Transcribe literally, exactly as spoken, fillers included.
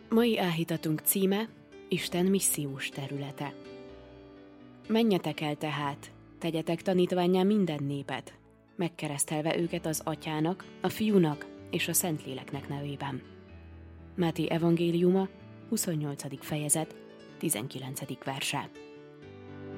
Mai áhítatunk címe Isten missziós területe. Menjetek el tehát, tegyetek tanítvánnyá minden népet, megkeresztelve őket az Atyának, a Fiúnak és a Szentléleknek nevében. Máté evangéliuma, huszonnyolcadik fejezet, tizenkilencedik verse.